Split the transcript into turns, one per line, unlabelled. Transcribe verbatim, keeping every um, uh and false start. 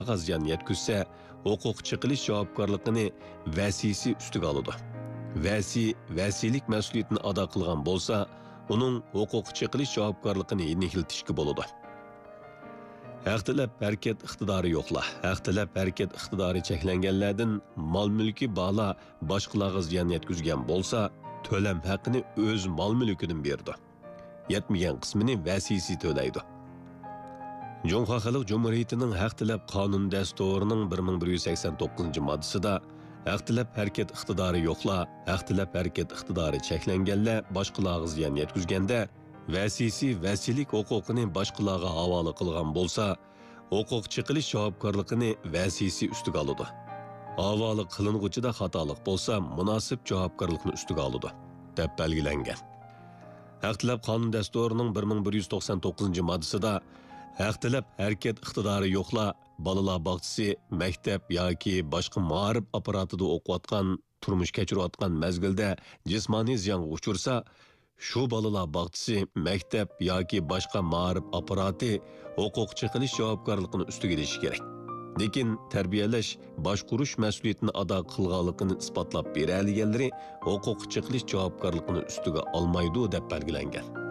ziyon yetkazsa, huquq chiqilish javobgarligini vasiysi ustiga oladi. Vasi vasiylik mas'uliyatini ado qilgan bo'lsa, uning huquq chiqilish javobgarligini yengillatishga bo'ladi. Haq tilab hareket iqtidori yo'qlar. Haq tilab hareket iqtidori cheklanganlardan mol-mulki bala boshqalarga ziyon yetkazgan bo'lsa, to'lam haqqini o'z mol-mulkidan berdi. Yetmagan qismini vasiysi to'laydi. Cumhur Xalq Cumhuriyetining haq tilab qonun dasturining bir ming bir yuz sakson to'qqizinchi moddasida haq tilab hareket iqtidori yo'qlar, haq tilab hareket iqtidori cheklanganlar boshqalarga ziyon yetkazganda vasiysi vasiylik huquqini boshqalarga havola qilgan bo'lsa, huquq chiqilish javobgarligini vasiysi ustiga oladi. Havola qiling'uchida xatolik bo'lsa, munosib javobgarlikni ustiga oladi, deb belgilangan. Haq tilab qonun dasturining bir ming bir yuz to'qson to'qqizinchi moddasida haq tilab hareket iqtidori yo'qlar bolalar bog'chisi, maktab yoki boshqa ma'rif apparatida o'qiyotgan, turmush kechirayotgan mezgilda jismoniy ziyonga uchursa, shu bolalar bog'chisi, maktab yoki boshqa ma'rif apparati huquq chiqilish javobgarligini ustiga olishi kerak. Lekin tarbiyalash, boshqurish mas'uliyatini ado qilganligini isbotlab bera olganlari huquq chiqilish javobgarligini ustiga olmaydi deb belgilangan.